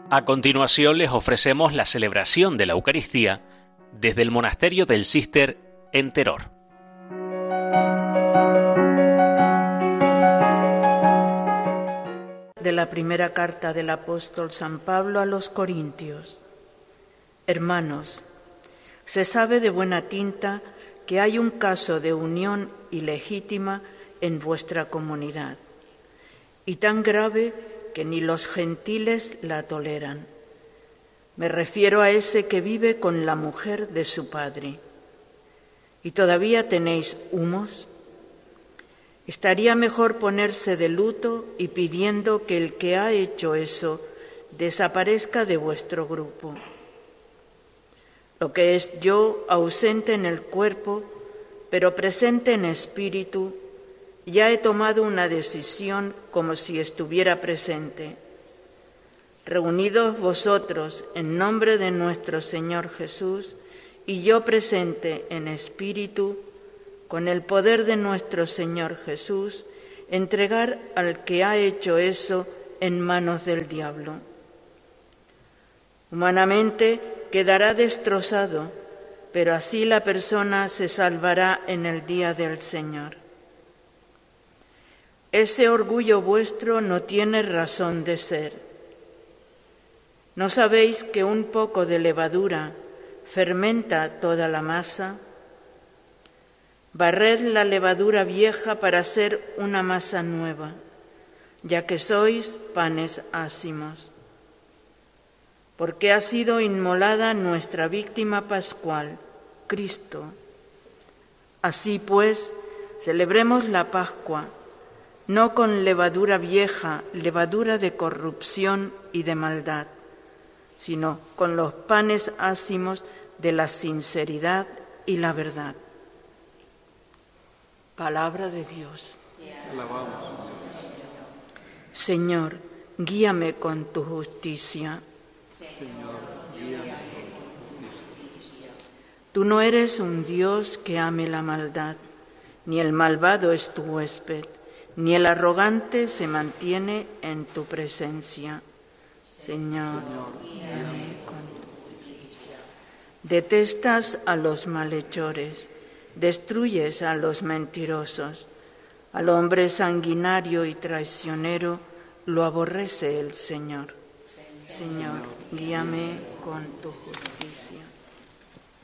A continuación les ofrecemos la celebración de la Eucaristía desde el monasterio del Císter en Teror. De la primera carta del apóstol San Pablo a los Corintios. Hermanos, se sabe de buena tinta que hay un caso de unión ilegítima en vuestra comunidad, y tan grave que ni los gentiles la toleran. Me refiero a ese que vive con la mujer de su padre. ¿Y todavía tenéis humos? Estaría mejor ponerse de luto y pidiendo que el que ha hecho eso desaparezca de vuestro grupo. Lo que es yo, ausente en el cuerpo, pero presente en espíritu, ya he tomado una decisión como si estuviera presente. Reunidos vosotros en nombre de nuestro Señor Jesús y yo presente en espíritu, con el poder de nuestro Señor Jesús, entregar al que ha hecho eso en manos del diablo. Humanamente quedará destrozado, pero así la persona se salvará en el día del Señor. Ese orgullo vuestro no tiene razón de ser. ¿No sabéis que un poco de levadura fermenta toda la masa? Barred la levadura vieja para hacer una masa nueva, ya que sois panes ácimos. Porque ha sido inmolada nuestra víctima pascual, Cristo. Así pues, celebremos la Pascua, no con levadura vieja, levadura de corrupción y de maldad, sino con los panes ácimos de la sinceridad y la verdad. Palabra de Dios. Señor, guíame con tu justicia. Tú no eres un Dios que ame la maldad, ni el malvado es tu huésped, ni el arrogante se mantiene en tu presencia. Señor, guíame con tu justicia. Detestas a los malhechores, destruyes a los mentirosos, al hombre sanguinario y traicionero lo aborrece el Señor. Señor, guíame con tu justicia.